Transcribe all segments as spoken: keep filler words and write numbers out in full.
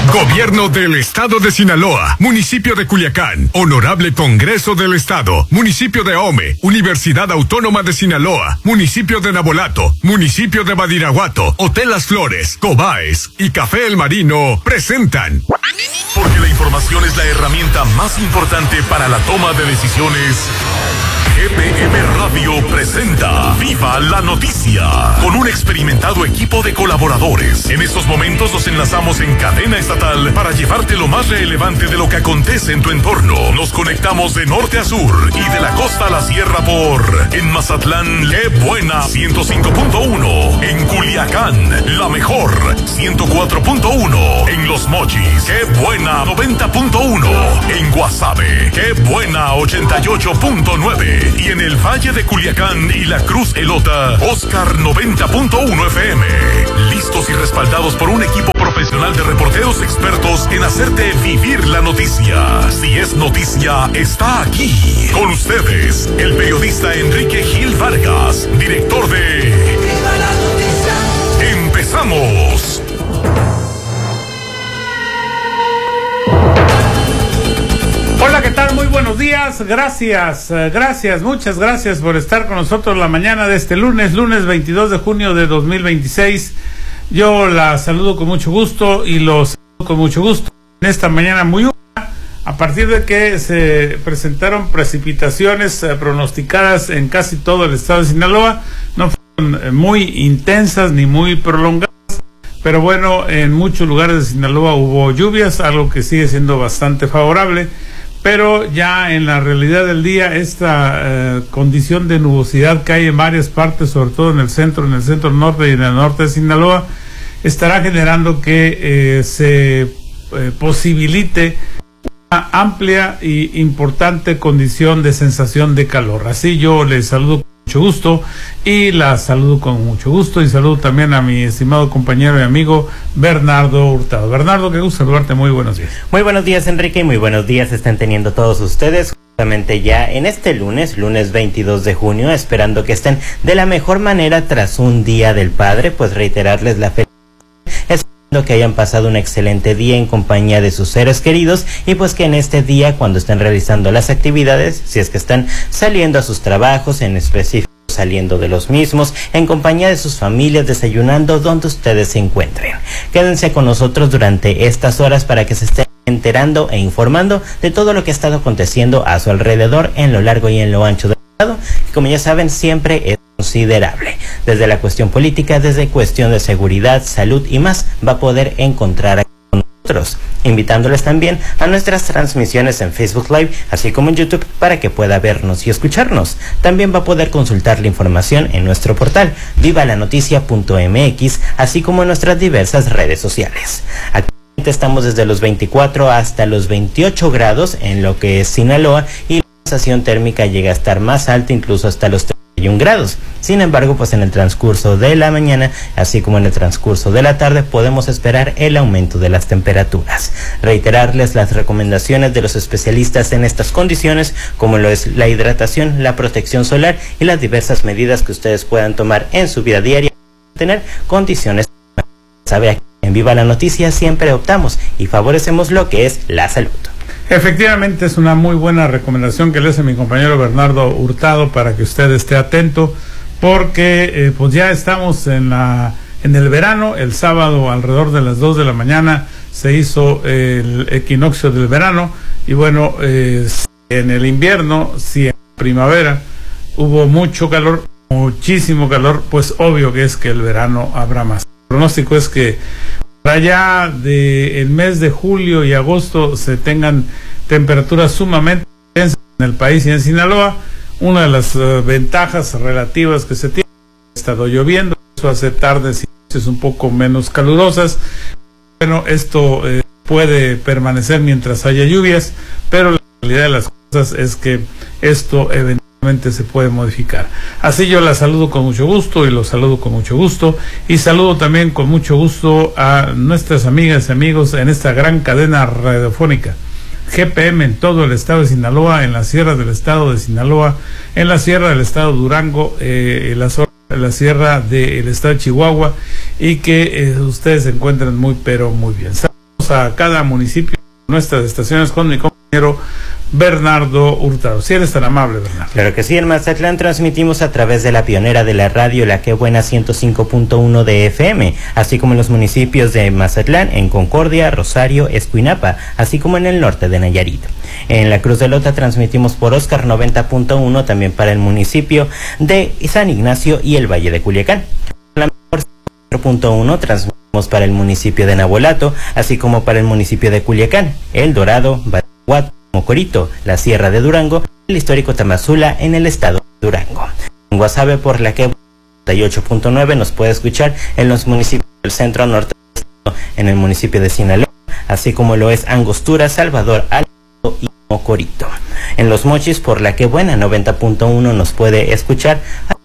Gobierno del Estado de Sinaloa, Municipio de Culiacán, Honorable Congreso del Estado, Municipio de Ahome, Universidad Autónoma de Sinaloa, Municipio de Nabolato, Municipio de Badiraguato, Hotel Las Flores, Cobaes y Café El Marino presentan. Porque la información es la herramienta más importante para la toma de decisiones. G P M Radio presenta Viva la Noticia con un experimentado equipo de colaboradores. En estos momentos nos enlazamos en cadena estatal para llevarte lo más relevante de lo que acontece en tu entorno. Nos conectamos de norte a sur y de la costa a la sierra por en Mazatlán, Le Buena ciento cinco punto uno, en Culiacán, La Mejor ciento cuatro punto uno, en Los Mochis, Qué Buena noventa punto uno, en Guasave, Qué Buena ochenta y ocho punto nueve. Y en el Valle de Culiacán y la Cruz Elota, Oscar noventa punto uno F M. Listos y respaldados por un equipo profesional de reporteros expertos en hacerte vivir la noticia. Si es noticia, está aquí. Con ustedes, el periodista Enrique Gil Vargas, director de Viva la Noticia. ¡Empezamos! Hola, ¿qué tal? Muy buenos días, gracias, eh, gracias, muchas gracias por estar con nosotros la mañana de este lunes, lunes veintidós de junio de dos mil veintiséis. Yo la saludo con mucho gusto y los saludo con mucho gusto en esta mañana muy húmeda, a partir de que se presentaron precipitaciones eh, pronosticadas en casi todo el estado de Sinaloa. No fueron eh, muy intensas ni muy prolongadas, pero bueno, en muchos lugares de Sinaloa hubo lluvias, algo que sigue siendo bastante favorable. Pero ya en la realidad del día, esta eh, condición de nubosidad que hay en varias partes, sobre todo en el centro, en el centro norte y en el norte de Sinaloa, estará generando que eh, se eh, posibilite una amplia y importante condición de sensación de calor. Así yo les saludo con mucho gusto y la saludo con mucho gusto y saludo también a mi estimado compañero y amigo Bernardo Hurtado. Bernardo, qué gusto saludarte, muy buenos días. Muy buenos días, Enrique, y muy buenos días están teniendo todos ustedes justamente ya en este lunes, lunes veintidós de junio, esperando que estén de la mejor manera tras un Día del Padre, pues reiterarles la felicidad, esperando que hayan pasado un excelente día en compañía de sus seres queridos y pues que en este día, cuando estén realizando las actividades, si es que están saliendo a sus trabajos, en específico saliendo de los mismos, en compañía de sus familias, desayunando donde ustedes se encuentren. Quédense con nosotros durante estas horas para que se estén enterando e informando de todo lo que ha estado aconteciendo a su alrededor en lo largo y en lo ancho del estado, que como ya saben siempre es considerable. Desde la cuestión política, desde cuestión de seguridad, salud y más, va a poder encontrar aquí con nosotros, invitándoles también a nuestras transmisiones en Facebook Live, así como en YouTube, para que pueda vernos y escucharnos. También va a poder consultar la información en nuestro portal viva la noticia punto m x, así como en nuestras diversas redes sociales. Actualmente estamos desde los veinticuatro hasta los veintiocho grados en lo que es Sinaloa, y la sensación térmica llega a estar más alta, incluso hasta los treinta y un grados. Sin embargo, pues en el transcurso de la mañana, así como en el transcurso de la tarde, podemos esperar el aumento de las temperaturas. Reiterarles las recomendaciones de los especialistas en estas condiciones, como lo es la hidratación, la protección solar y las diversas medidas que ustedes puedan tomar en su vida diaria para tener condiciones. Sabe, aquí en Viva la Noticia siempre optamos y favorecemos lo que es la salud. Efectivamente, es una muy buena recomendación que le hace mi compañero Bernardo Hurtado para que usted esté atento, porque eh, pues ya estamos en la en el verano. El sábado alrededor de las dos de la mañana se hizo el equinoccio del verano y bueno, eh, en el invierno, si en primavera hubo mucho calor, muchísimo calor, pues obvio que es que el verano habrá más. El pronóstico es que para allá del mes de julio y agosto se tengan temperaturas sumamente intensas en el país y en Sinaloa. Una de las uh, ventajas relativas que se tiene, ha estado lloviendo, eso hace tardes y noches un poco menos calurosas. Bueno, esto eh, puede permanecer mientras haya lluvias, pero la realidad de las cosas es que esto eventualmente se puede modificar. Así yo la saludo con mucho gusto y los saludo con mucho gusto y saludo también con mucho gusto a nuestras amigas y amigos en esta gran cadena radiofónica G P M en todo el estado de Sinaloa, en la sierra del estado de Sinaloa, en la sierra del estado de Durango, eh, en la, en la sierra del estado de Chihuahua, y que eh, ustedes se encuentran muy pero muy bien. Saludos Saludos a cada municipio, nuestras estaciones, con mi compañero Bernardo Hurtado. Si eres tan amable, Bernardo. Claro que sí, en Mazatlán transmitimos a través de la pionera de la radio, La Que Buena ciento cinco punto uno de F M, así como en los municipios de Mazatlán, en Concordia, Rosario, Escuinapa, así como en el norte de Nayarit. En la Cruz de Lota transmitimos por Oscar noventa punto uno, también para el municipio de San Ignacio y el Valle de Culiacán. La mejor cuatro punto uno transmitimos para el municipio de Nabolato, así como para el municipio de Culiacán, El Dorado, Badiraguato, Mocorito, la Sierra de Durango, el histórico Tamazula en el estado de Durango. En Guasave, por La Que noventa y ocho punto nueve, nos puede escuchar en los municipios del centro norte del estado, en el municipio de Sinaloa, así como lo es Angostura, Salvador, Alto y Mocorito. En Los Mochis, por La Que Buena noventa punto uno, nos puede escuchar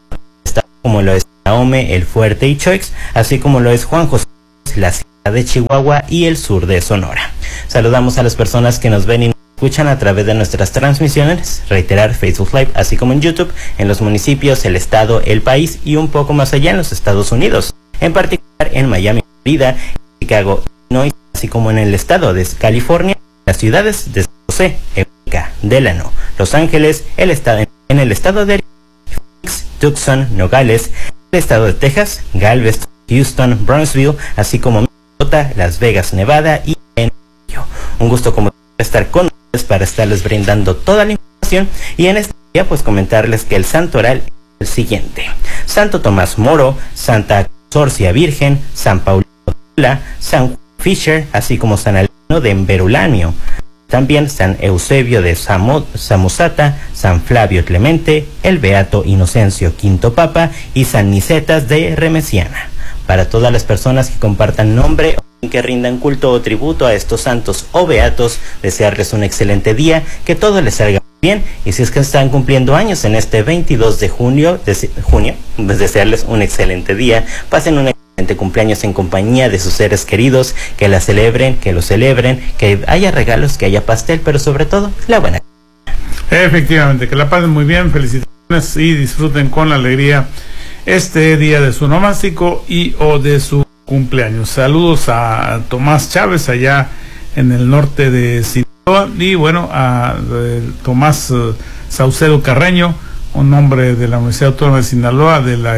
como lo es Ahome, El Fuerte y Choix, así como lo es Juan José, la Sierra de Chihuahua y el sur de Sonora. Saludamos a las personas que nos ven y escuchan a través de nuestras transmisiones, reiterar Facebook Live, así como en YouTube, en los municipios, el estado, el país y un poco más allá en los Estados Unidos, en particular en Miami, Florida, Chicago, Illinois, así como en el estado de California, las ciudades de San José, Eureka, Delano, Los Ángeles, el estado, en el estado de Phoenix, Tucson, Nogales, el estado de Texas, Galveston, Houston, Brownsville, así como Minnesota, Las Vegas, Nevada y en un gusto como estar con para estarles brindando toda la información, y en este día pues comentarles que el santoral es el siguiente: Santo Tomás Moro, Santa Sorcia Virgen, San Paulino de San Fisher, así como San Albino de Emberulanio, también San Eusebio de Samo, Samosata, San Flavio Clemente, el Beato Inocencio Quinto Papa y San Nicetas de Remesiana. Para todas las personas que compartan nombre o que rindan culto o tributo a estos santos o beatos, desearles un excelente día, que todo les salga bien, y si es que están cumpliendo años en este veintidós de junio, de junio, pues desearles un excelente día, pasen un excelente cumpleaños en compañía de sus seres queridos, que la celebren, que lo celebren, que haya regalos, que haya pastel, pero sobre todo, la buena. Efectivamente, que la pasen muy bien, felicitaciones y disfruten con la alegría este día de su nomástico y o de su cumpleaños. Saludos a Tomás Chávez allá en el norte de Sinaloa, y bueno, a eh, Tomás eh, Saucedo Carreño, un hombre de la Universidad Autónoma de Sinaloa, de la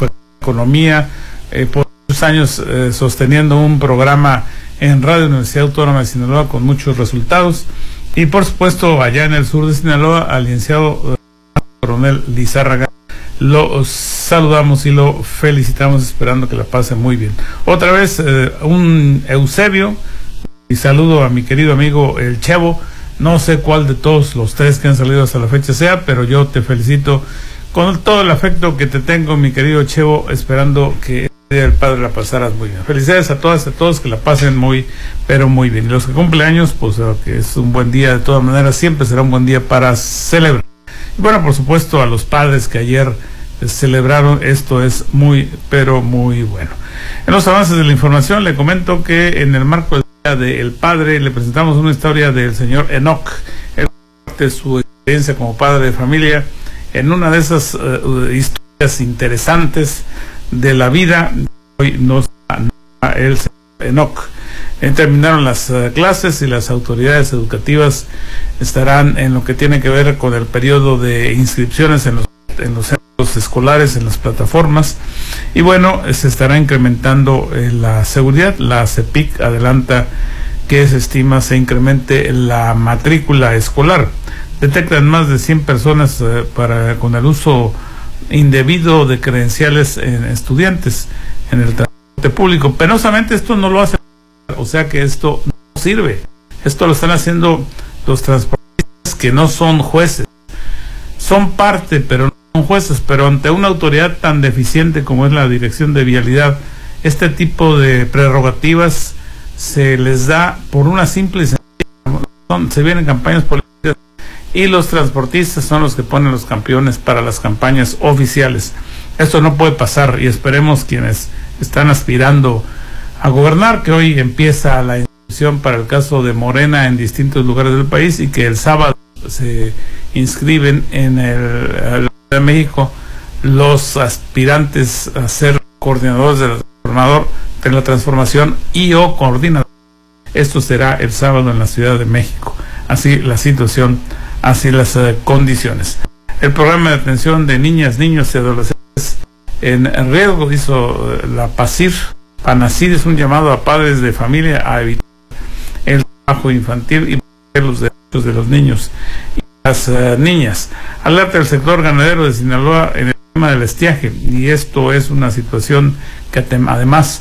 Economía, eh, por muchos años eh, sosteniendo un programa en Radio Universidad Autónoma de Sinaloa con muchos resultados, y por supuesto allá en el sur de Sinaloa al licenciado eh, Coronel Lizárraga. Lo saludamos y lo felicitamos, esperando que la pase muy bien. Otra vez eh, un Eusebio, y saludo a mi querido amigo el Chevo. No sé cuál de todos los tres que han salido hasta la fecha sea, pero yo te felicito con todo el afecto que te tengo, mi querido Chevo, esperando que el día del padre la pasaras muy bien. Felicidades a todas y a todos, que la pasen muy, pero muy bien. Y los que cumplen años, pues que es un buen día de todas maneras, siempre será un buen día para celebrar. Y bueno, por supuesto, a los padres que ayer celebraron, esto es muy, pero muy bueno. En los avances de la información le comento que en el marco del Día del Padre le presentamos una historia del señor Enoch, de su experiencia como padre de familia, en una de esas uh, historias interesantes de la vida. Hoy nos el señor Enoch. Eh, terminaron las uh, clases, y las autoridades educativas estarán en lo que tiene que ver con el periodo de inscripciones en los, en los centros escolares, en las plataformas, y bueno, se estará incrementando eh, la seguridad. La CEPIC adelanta que se estima se incremente la matrícula escolar. Detectan más de cien personas eh, para con el uso indebido de credenciales en estudiantes en el transporte público. Penosamente esto no lo hace, o sea que esto no sirve. Esto lo están haciendo los transportistas, que no son jueces. Son parte, pero no son jueces. Pero ante una autoridad tan deficiente como es la Dirección de Vialidad, este tipo de prerrogativas se les da por una simple y sencilla. Se vienen campañas políticas y los transportistas son los que ponen los campeones para las campañas oficiales. Esto no puede pasar, y esperemos quienes están aspirando a gobernar, que hoy empieza la inscripción para el caso de Morena en distintos lugares del país, y que el sábado se inscriben en el, el de México los aspirantes a ser coordinadores del gobernador de la transformación y o coordinador. Esto será el sábado en la Ciudad de México. Así la situación, así las uh, condiciones. El programa de atención de niñas, niños y adolescentes en, en riesgo hizo uh, la PACIR. PANACIR es un llamado a padres de familia a evitar el trabajo infantil y los derechos de los niños y las uh, niñas. Alerta el sector ganadero de Sinaloa en el tema del estiaje, y esto es una situación que además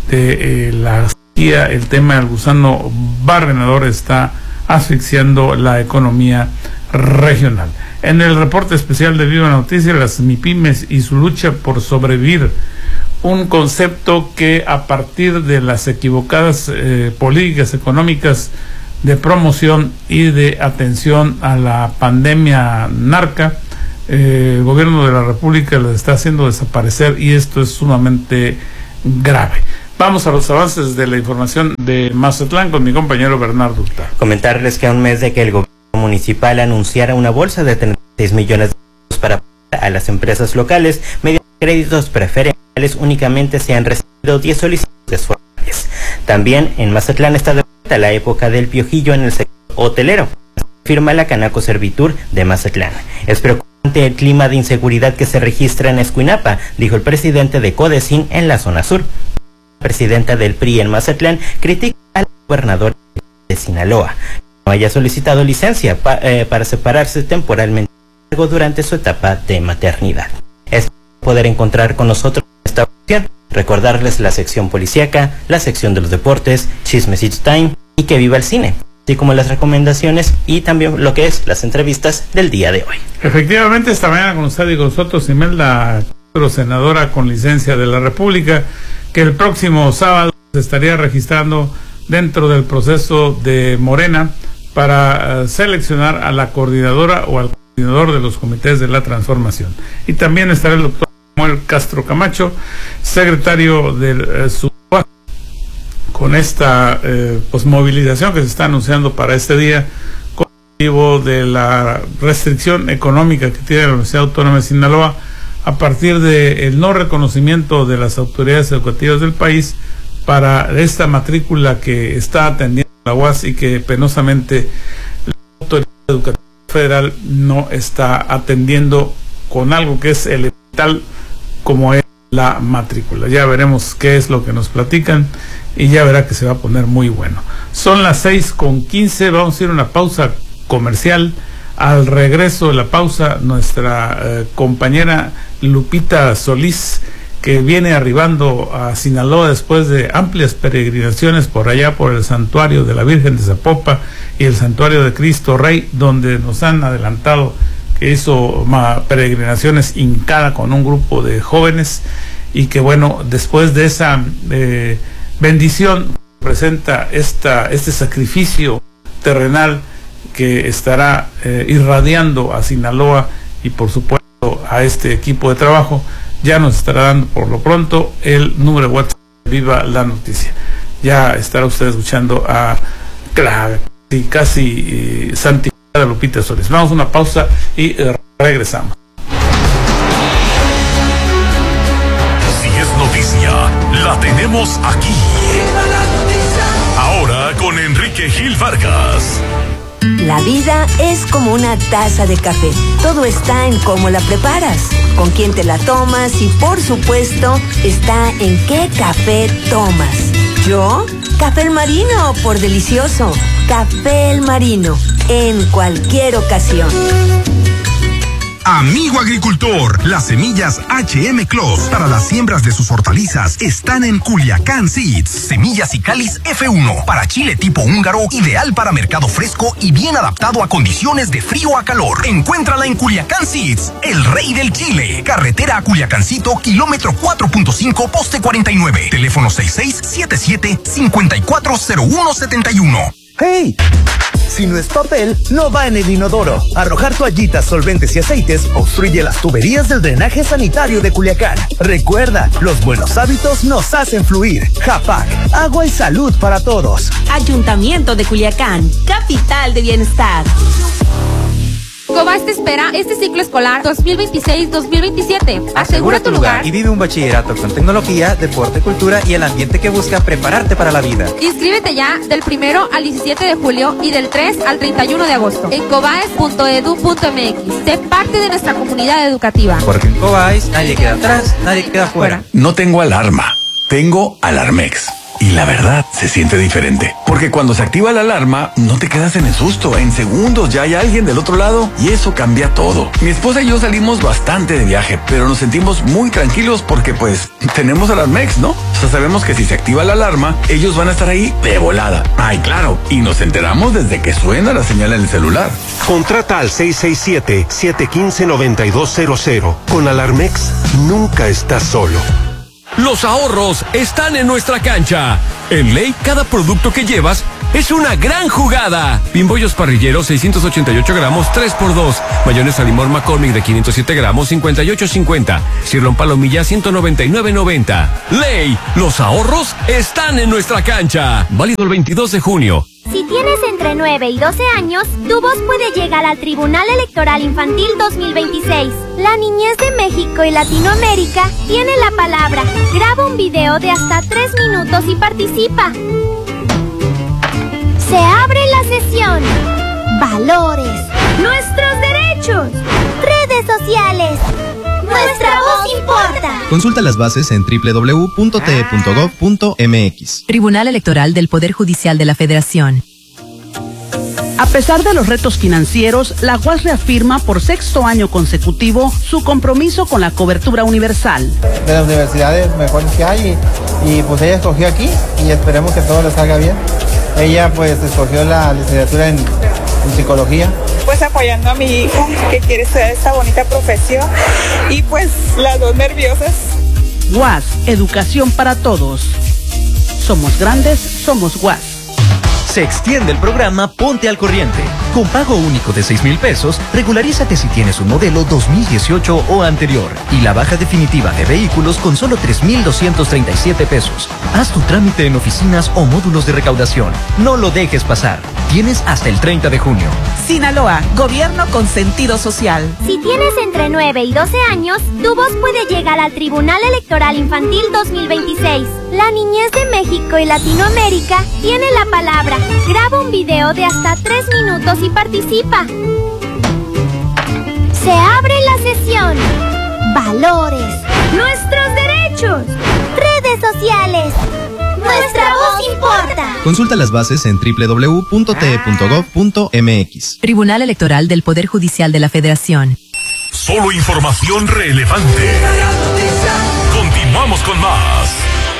de eh, la sequía, el tema del gusano barrenador está asfixiando la economía regional. En el reporte especial de Viva Noticias, las MIPYMES y su lucha por sobrevivir, un concepto que a partir de las equivocadas eh, políticas económicas de promoción y de atención a la pandemia narca, eh, el gobierno de la República les está haciendo desaparecer, y esto es sumamente grave. Vamos a los avances de la información de Mazatlán con mi compañero Bernardo Hurtado. Comentarles que a un mes de que el gobierno municipal anunciara una bolsa de treinta y seis millones de pesos para a las empresas locales mediante créditos preferenciales, únicamente se han recibido diez solicitudes formales. También en Mazatlán está de vuelta la época del piojillo en el sector hotelero, firma la Canaco Servitur de Mazatlán. Es preocupante el clima de inseguridad que se registra en Escuinapa, dijo el presidente de Codecin en la zona sur. La presidenta del P R I en Mazatlán critica al gobernador de Sinaloa, que no haya solicitado licencia pa, eh, para separarse temporalmente durante su etapa de maternidad. Es poder encontrar con nosotros esta opción, recordarles la sección policíaca, la sección de los deportes, Chismecito Time y que viva el cine, así como las recomendaciones y también lo que es las entrevistas del día de hoy. Efectivamente, esta mañana con usted y con nosotros Imelda, senadora con licencia de la República, que el próximo sábado se estaría registrando dentro del proceso de Morena para uh, seleccionar a la coordinadora o al coordinador de los comités de la transformación. Y también estará el doctor Samuel Castro Camacho, secretario del uh, S U A, con esta uh, pues, movilización que se está anunciando para este día con motivo de la restricción económica que tiene la Universidad Autónoma de Sinaloa a partir del no reconocimiento de las autoridades educativas del país para esta matrícula que está atendiendo la U A S y que penosamente la autoridad educativa federal no está atendiendo con algo que es elemental como es la matrícula. Ya veremos qué es lo que nos platican y ya verá que se va a poner muy bueno. Son las seis con quince, vamos a ir a una pausa comercial. Al regreso de la pausa, nuestra eh, compañera Lupita Solís, que viene arribando a Sinaloa después de amplias peregrinaciones por allá por el santuario de la Virgen de Zapopa y el santuario de Cristo Rey, donde nos han adelantado que hizo ma, peregrinaciones hincada con un grupo de jóvenes, y que bueno, después de esa eh, bendición presenta esta, este sacrificio terrenal que estará eh, irradiando a Sinaloa y por supuesto a este equipo de trabajo. Ya nos estará dando por lo pronto el número de WhatsApp de Viva la Noticia. Ya estará usted escuchando a la casi, casi eh, santificada Lupita Solís. Vamos a una pausa y eh, regresamos. Si es noticia, la tenemos aquí. Ahora con Enrique Gil Vargas. La vida es como una taza de café. Todo está en cómo la preparas, con quién te la tomas y, por supuesto, está en qué café tomas. ¿Yo? Café El Marino, por delicioso. Café El Marino, en cualquier ocasión. Amigo agricultor, las semillas H M Clos para las siembras de sus hortalizas están en Culiacán Seeds. Semillas y cáliz F uno para chile tipo húngaro, ideal para mercado fresco y bien adaptado a condiciones de frío a calor. Encuéntrala en Culiacán Seeds, el rey del chile. Carretera a Culiacancito, kilómetro cuatro punto cinco, poste cuarenta y nueve. Teléfono seis seis siete siete, cinco cuatro cero uno siete uno. ¡Hey! Si no es papel, no va en el inodoro. Arrojar toallitas, solventes y aceites obstruye las tuberías del drenaje sanitario de Culiacán. Recuerda, los buenos hábitos nos hacen fluir. Japac, agua y salud para todos. Ayuntamiento de Culiacán, capital de bienestar. Cobas te espera este ciclo escolar dos mil veintiséis dos mil veintisiete. Asegura tu lugar y vive un bachillerato con tecnología, deporte, cultura y el ambiente que busca prepararte para la vida. Inscríbete ya del primero al diecisiete de julio y del tres al treinta y uno de agosto en cobaes punto edu punto m x. Sé parte de nuestra comunidad educativa. Porque en Cobaes nadie queda atrás, nadie queda fuera. No tengo alarma, tengo Alarmex. Y la verdad, se siente diferente. Porque cuando se activa la alarma, no te quedas en el susto. En segundos ya hay alguien del otro lado y eso cambia todo. Mi esposa y yo salimos bastante de viaje, pero nos sentimos muy tranquilos porque pues tenemos Alarmex, ¿no? O sea, sabemos que si se activa la alarma, ellos van a estar ahí de volada. Ay, claro. Y nos enteramos desde que suena la señal en el celular. Contrata al seis seis siete, siete uno cinco, nueve dos cero cero. Con Alarmex, nunca estás solo. Los ahorros están en nuestra cancha. En Ley, cada producto que llevas es una gran jugada. Pimbollos parrilleros, seiscientos ochenta y ocho gramos, tres por dos. Mayonesa limón McCormick de quinientos siete gramos, cincuenta y ocho cincuenta. Cirlón palomilla, ciento noventa y nueve noventa. Ley, los ahorros están en nuestra cancha. Válido el veintidós de junio. Si tienes entre nueve y doce años, tu voz puede llegar al Tribunal Electoral Infantil dos mil veintiséis. La niñez de México y Latinoamérica tiene la palabra. Graba un video de hasta tres minutos y participa. Se abre la sesión. Valores. Nuestros derechos. Redes sociales. Nuestra voz importa. Consulta las bases en doble u doble u doble u punto t e punto gov punto m x. Tribunal Electoral del Poder Judicial de la Federación. A pesar de los retos financieros, la U A S reafirma por sexto año consecutivo su compromiso con la cobertura universal. De las universidades mejores que hay y, y pues ella escogió aquí y esperemos que todo le salga bien. Ella pues escogió la licenciatura en, en psicología. Pues apoyando a mi hija que quiere estudiar esta bonita profesión y pues las dos nerviosas. U A S, educación para todos. Somos grandes, somos U A S. Se extiende el programa Ponte al Corriente. Con pago único de seis mil pesos, regularízate si tienes un modelo dos mil dieciocho o anterior. Y la baja definitiva de vehículos con solo tres mil doscientos treinta y siete pesos. Haz tu trámite en oficinas o módulos de recaudación. No lo dejes pasar. Tienes hasta el treinta de junio. Sinaloa, gobierno con sentido social. Si tienes entre nueve y doce años, tu voz puede llegar al Tribunal Electoral Infantil dos mil veintiséis. La niñez de México y Latinoamérica tiene la palabra. Graba un video de hasta tres minutos y participa. Se abre la sesión. Valores. Nuestros derechos. Redes sociales. Nuestra voz importa. Consulta las bases en doble u doble u doble u punto t e punto gov punto m x. Tribunal Electoral del Poder Judicial de la Federación. Solo información relevante. Continuamos con más.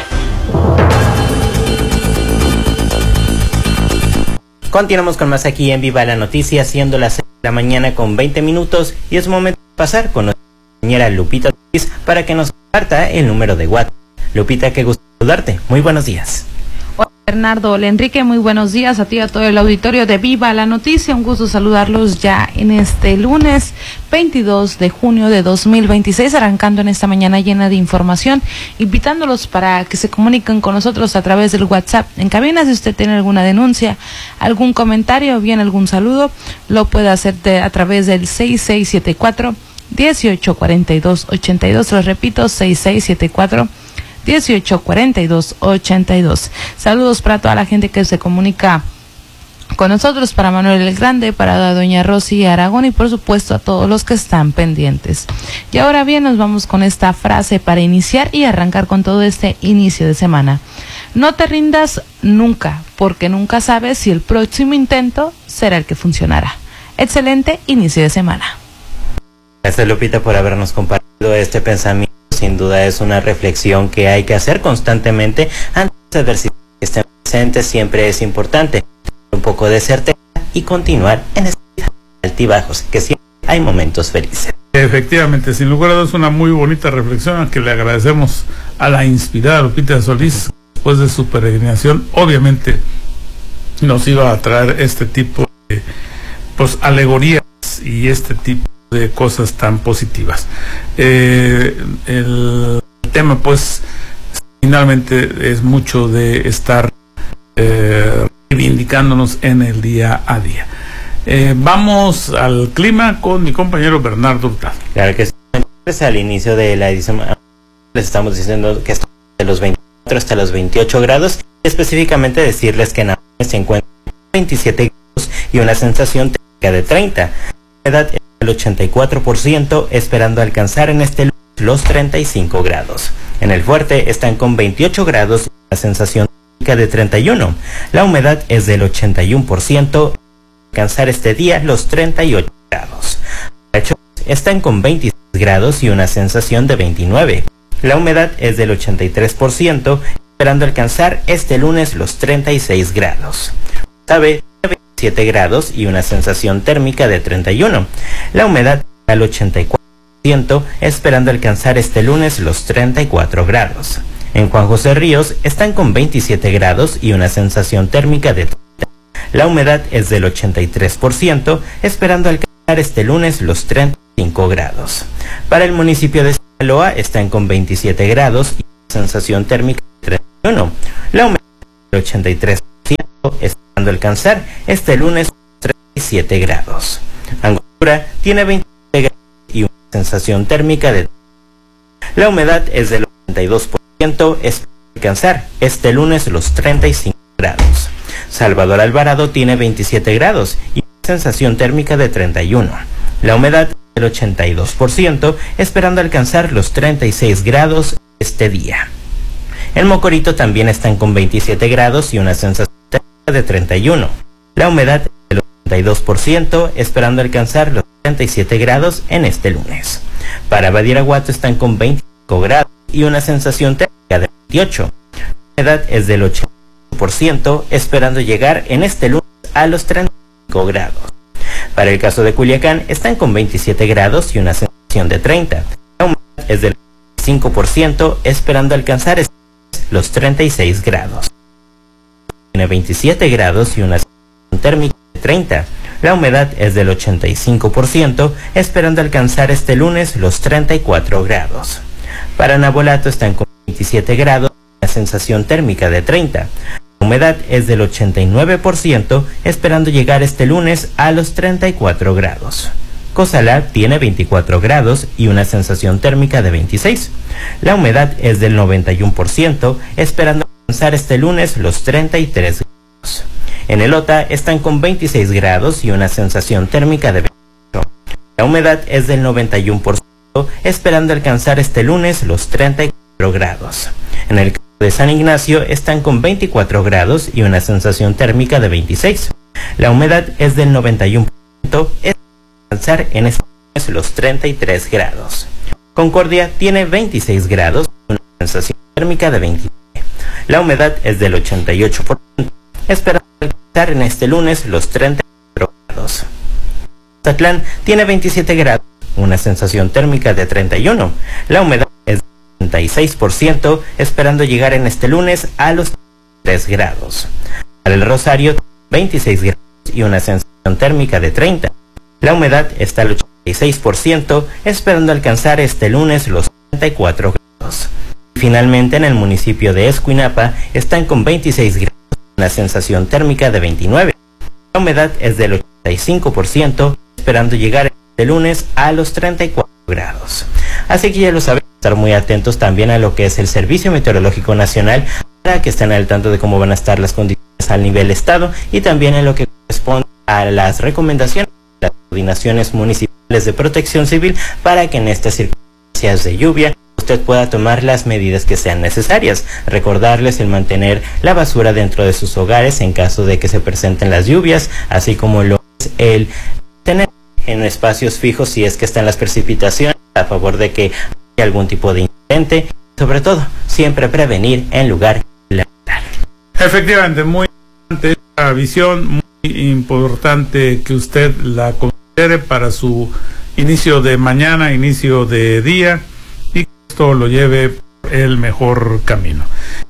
Continuamos con más aquí en Viva la Noticia, siendo las seis de la mañana con veinte minutos y es momento de pasar con nuestra compañera Lupita para que nos comparta el número de WhatsApp. Lupita, qué gusto saludarte. Muy buenos días. Hola Bernardo, hola Enrique, muy buenos días a ti y a todo el auditorio de Viva la Noticia. Un gusto saludarlos ya en este lunes veintidós de junio de dos mil veintiséis, arrancando en esta mañana llena de información, invitándolos para que se comuniquen con nosotros a través del WhatsApp en cabina. Si usted tiene alguna denuncia, algún comentario o bien algún saludo, lo puede hacer de, a través del seis seis siete cuatro, dieciocho cuarenta y dos ochenta y dos. Lo repito, seis seis siete cuatro, dieciocho cuarenta y dos ochenta y dos. Saludos para toda la gente que se comunica con nosotros, para Manuel el Grande, para doña Rosy Aragón y por supuesto a todos los que están pendientes. Y ahora bien, nos vamos con esta frase para iniciar y arrancar con todo este inicio de semana. No te rindas nunca, porque nunca sabes si el próximo intento será el que funcionará. Excelente inicio de semana. Gracias Lupita por habernos compartido este pensamiento. Sin duda es una reflexión que hay que hacer constantemente ante las adversidades que estén presentes. Siempre es importante tener un poco de certeza y continuar en estos altibajos, que siempre hay momentos felices. Efectivamente, sin lugar a dudas, una muy bonita reflexión a que le agradecemos a la inspirada Lupita Solís. Después de su peregrinación, obviamente nos iba a traer este tipo de pues alegorías y este tipo de cosas tan positivas. Eh, el tema pues finalmente es mucho de estar eh, reivindicándonos en el día a día. Eh, vamos al clima con mi compañero Bernardo Hurtado. Claro que sí. Al inicio de la edición les estamos diciendo que estamos de los veinticuatro hasta los veintiocho grados, y específicamente decirles que en Navarra se encuentran veintisiete grados y una sensación térmica de treinta. La humedad es del ochenta y cuatro por ciento, esperando alcanzar en este lunes los treinta y cinco grados. En el Fuerte están con veintiocho grados y una sensación térmica de treinta y uno. La humedad es del ochenta y uno por ciento, alcanzar este día los treinta y ocho grados. Están con veintiséis grados y una sensación de veintinueve. La humedad es del ochenta y tres por ciento, esperando alcanzar este lunes los treinta y seis grados. Sabe, veintisiete grados y una sensación térmica de treinta y uno. La humedad al ochenta y cuatro por ciento, esperando alcanzar este lunes los treinta y cuatro grados. En Juan José Ríos están con veintisiete grados y una sensación térmica de treinta. La humedad es del ochenta y tres por ciento, esperando alcanzar este lunes los treinta y cinco grados. Para el municipio de Sinaloa están con veintisiete grados y una sensación térmica de treinta y uno. La humedad es del ochenta y tres por ciento, esperando alcanzar este lunes treinta y siete grados. Angostura tiene veintisiete grados y una sensación térmica de treinta. La humedad es del ochenta y dos por ciento, esperando alcanzar este lunes los treinta y cinco grados. Salvador Alvarado tiene veintisiete grados y una sensación térmica de treinta y uno. La humedad es del ochenta y dos por ciento, esperando alcanzar los treinta y seis grados este día. En Mocorito también están con veintisiete grados y una sensación térmica de treinta y uno. La humedad es del ochenta y dos por ciento, esperando alcanzar los treinta y siete grados en este lunes. Para Badiraguato están con veinticinco grados y una sensación térmica de veintiocho. La humedad es del ochenta por ciento, esperando llegar en este lunes a los treinta y cinco grados. Para el caso de Culiacán están con veintisiete grados y una sensación de treinta. La humedad es del cinco por ciento, esperando alcanzar este lunes los treinta y seis grados. Tiene veintisiete grados y una sensación térmica de treinta. La humedad es del ochenta y cinco por ciento, esperando alcanzar este lunes los treinta y cuatro grados. Para Navolato están con veintisiete grados y una sensación térmica de treinta. La humedad es del ochenta y nueve por ciento, esperando llegar este lunes a los treinta y cuatro grados. Cozalá tiene veinticuatro grados y una sensación térmica de veintiséis. La humedad es del noventa y uno por ciento, esperando alcanzar este lunes los treinta y tres grados. En Elota están con veintiséis grados y una sensación térmica de veintiocho. La humedad es del noventa y uno por ciento, esperando alcanzar este lunes los treinta y cuatro grados. En el caso de San Ignacio están con veinticuatro grados y una sensación térmica de veintiséis. La humedad es del noventa y uno por ciento, esperando alcanzar en este lunes los treinta y tres grados. Concordia tiene veintiséis grados y una sensación térmica de veintinueve. La humedad es del ochenta y ocho por ciento, esperando alcanzar en este lunes los treinta y cuatro grados. Zatlán tiene veintisiete grados, una sensación térmica de treinta y uno. La humedad es del treinta y seis por ciento, esperando llegar en este lunes a los tres grados. Para el Rosario, veintiséis grados y una sensación térmica de treinta. La humedad está al ochenta y seis por ciento, esperando alcanzar este lunes los treinta y cuatro grados. Finalmente, en el municipio de Escuinapa están con veintiséis grados y una sensación térmica de veintinueve. La humedad es del ochenta y cinco por ciento, esperando llegar este lunes a los treinta y cuatro grados. Así que ya lo saben, estar muy atentos también a lo que es el Servicio Meteorológico Nacional para que estén al tanto de cómo van a estar las condiciones a nivel estado y también en lo que corresponde a las recomendaciones de las coordinaciones municipales de protección civil para que en estas circunstancias de lluvia usted pueda tomar las medidas que sean necesarias. Recordarles el mantener la basura dentro de sus hogares en caso de que se presenten las lluvias, así como lo es el tener en espacios fijos si es que están las precipitaciones, a favor de que haya algún tipo de incidente. Sobre todo, siempre prevenir en lugar laboral. Efectivamente, muy importante esta visión, muy importante que usted la considere para su inicio de mañana, inicio de día, y que esto lo lleve por el mejor camino.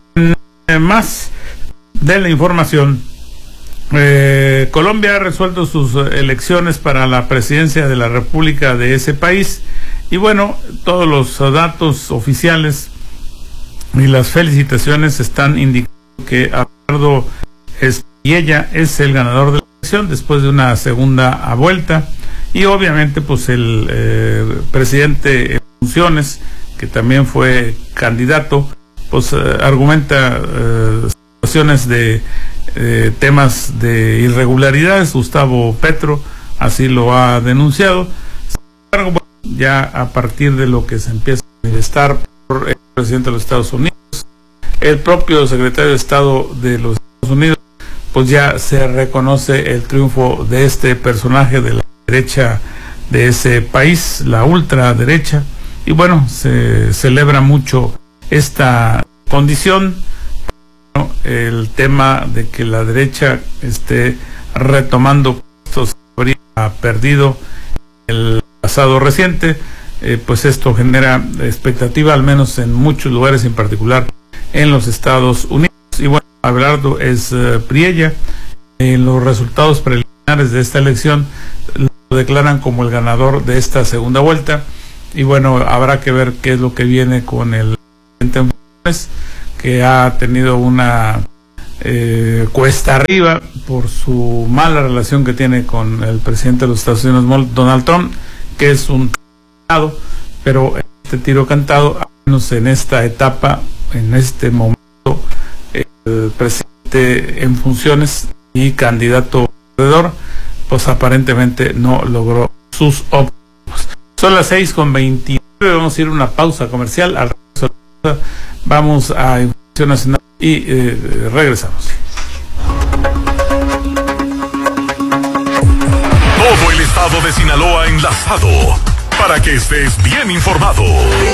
Más de la información, eh, Colombia ha resuelto sus elecciones para la presidencia de la República de ese país, y bueno, todos los datos oficiales y las felicitaciones están indicando que Abelardo Estella es el ganador de la elección. elección después de una segunda vuelta, y obviamente pues el eh, presidente en funciones, que también fue candidato, pues eh, argumenta eh, situaciones de eh, temas de irregularidades. Gustavo Petro así lo ha denunciado. Sin embargo, bueno, ya a partir de lo que se empieza a manifestar por el presidente de los Estados Unidos, el propio secretario de Estado de los Estados Unidos, pues ya se reconoce el triunfo de este personaje de la derecha de ese país, la ultraderecha, y bueno, se celebra mucho esta condición. Bueno, el tema de que la derecha esté retomando puestos que habría perdido el pasado reciente, eh, pues esto genera expectativa, al menos en muchos lugares, en particular en los Estados Unidos. Y bueno, Abelardo es uh, Priella. En los resultados preliminares de esta elección lo declaran como el ganador de esta segunda vuelta, y bueno, habrá que ver qué es lo que viene con el presidente en funciones, que ha tenido una eh, cuesta arriba por su mala relación que tiene con el presidente de los Estados Unidos, Donald Trump, que es un cantado, pero este tiro cantado, al menos en esta etapa, en este momento, el presidente en funciones y candidato perdedor, pues aparentemente no logró sus objetivos. Son las seis con veintinueve, vamos a ir a una pausa comercial. Al regreso vamos a Información Nacional y eh, regresamos. Todo el estado de Sinaloa enlazado para que estés bien informado.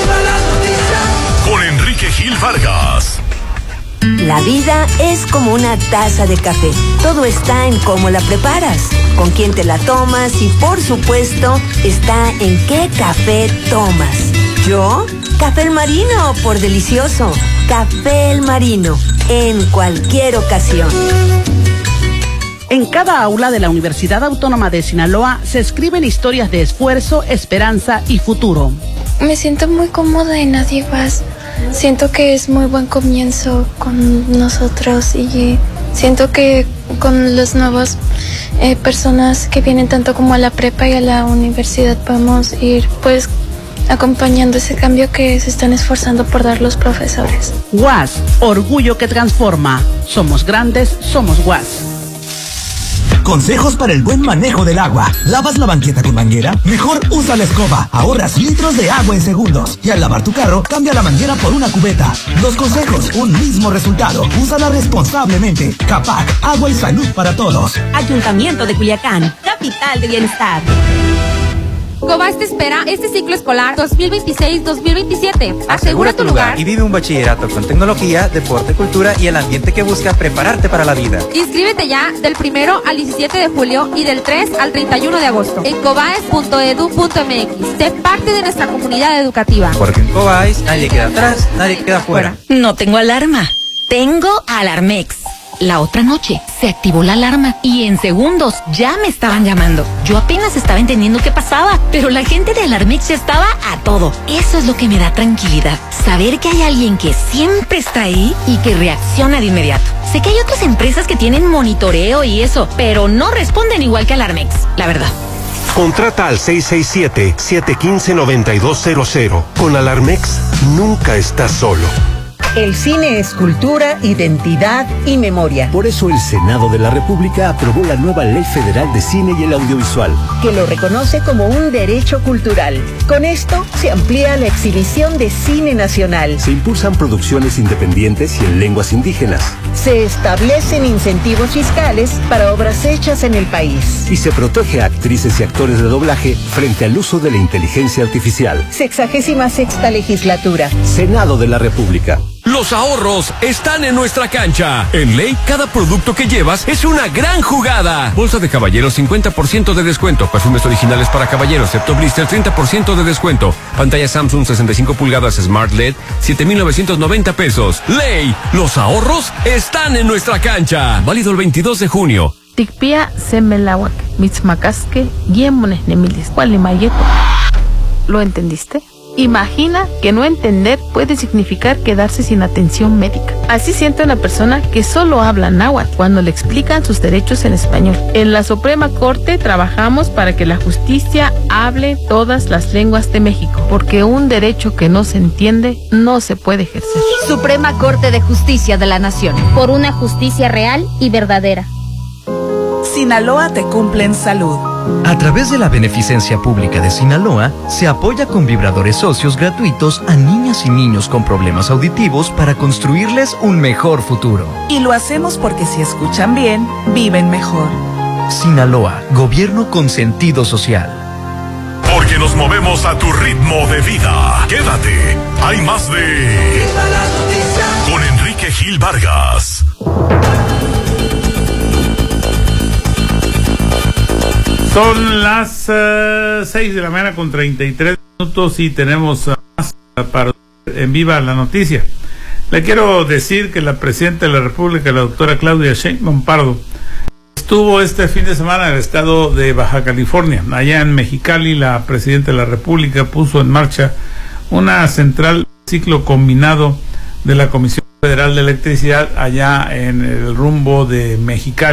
Con Enrique Gil Vargas. La vida es como una taza de café. Todo está en cómo la preparas, con quién te la tomas y, por supuesto, está en qué café tomas. ¿Yo? Café El Marino, por delicioso. Café El Marino, en cualquier ocasión. En cada aula de la Universidad Autónoma de Sinaloa se escriben historias de esfuerzo, esperanza y futuro. Me siento muy cómoda en Adivas. Siento que es muy buen comienzo con nosotros y siento que con las nuevas eh, personas que vienen tanto como a la prepa y a la universidad podemos ir pues acompañando ese cambio que se están esforzando por dar los profesores. U A S, orgullo que transforma. Somos grandes, somos U A S. Consejos para el buen manejo del agua. ¿Lavas la banqueta con manguera? Mejor usa la escoba. Ahorras litros de agua en segundos. Y al lavar tu carro, cambia la manguera por una cubeta. Dos consejos, un mismo resultado. Úsala responsablemente. Capac, agua y salud para todos. Ayuntamiento de Culiacán, capital de bienestar. Cobas te espera este ciclo escolar dos mil veintiséis dos mil veintisiete. Asegura tu lugar y vive un bachillerato con tecnología, deporte, cultura y el ambiente que busca prepararte para la vida. Inscríbete ya del primero al diecisiete de julio y del tres al treinta y uno de agosto en cobaes punto edu punto mx. Sé parte de nuestra comunidad educativa. Porque en Cobaes nadie queda atrás, nadie queda fuera. No tengo alarma, tengo Alarmex. La otra noche se activó la alarma y en segundos ya me estaban llamando. Yo apenas estaba entendiendo qué pasaba, pero la gente de Alarmex ya estaba a todo. Eso es lo que me da tranquilidad. Saber que hay alguien que siempre está ahí y que reacciona de inmediato. Sé que hay otras empresas que tienen monitoreo y eso, pero no responden igual que Alarmex, la verdad. Contrata al seis seis siete, siete uno cinco, nueve dos cero cero. Con Alarmex nunca estás solo. El cine es cultura, identidad y memoria. Por eso el Senado de la República aprobó la nueva Ley Federal de Cine y el Audiovisual, que lo reconoce como un derecho cultural. Con esto se amplía la exhibición de cine nacional. Se impulsan producciones independientes y en lenguas indígenas. Se establecen incentivos fiscales para obras hechas en el país. Y se protege a actrices y actores de doblaje frente al uso de la inteligencia artificial. Sexagésima sexta legislatura. Senado de la República. Los ahorros están en nuestra cancha. En Ley, cada producto que llevas es una gran jugada. Bolsa de caballeros, cincuenta por ciento de descuento. Perfumes originales para caballeros, excepto blister, treinta por ciento de descuento. Pantalla Samsung sesenta y cinco pulgadas Smart L E D, siete mil novecientos noventa pesos. Ley, los ahorros están en nuestra cancha. Válido el veintidós de junio. Tikpia semelawak, mitzmakaske, yemones nemilis, cualimayeto. ¿Lo entendiste? Imagina que no entender puede significar quedarse sin atención médica. Así siente una persona que solo habla náhuatl cuando le explican sus derechos en español. En la Suprema Corte trabajamos para que la justicia hable todas las lenguas de México, porque un derecho que no se entiende no se puede ejercer. Suprema Corte de Justicia de la Nación. Por una justicia real y verdadera. Sinaloa te cumple en salud. A través de la Beneficencia Pública de Sinaloa, se apoya con vibradores socios gratuitos a niñas y niños con problemas auditivos para construirles un mejor futuro. Y lo hacemos porque si escuchan bien, viven mejor. Sinaloa, gobierno con sentido social. Porque nos movemos a tu ritmo de vida. Quédate, hay más de... ¡Viva la noticia! Con Enrique Gil Vargas. Son las uh, seis de la mañana con treinta y tres minutos y tenemos uh, más uh, para en Viva la Noticia. Le quiero decir que la presidenta de la República, la doctora Claudia Sheinbaum Pardo, estuvo este fin de semana en el estado de Baja California. Allá en Mexicali, la presidenta de la República puso en marcha una central ciclo combinado de la Comisión Federal de Electricidad allá en el rumbo de Mexicali.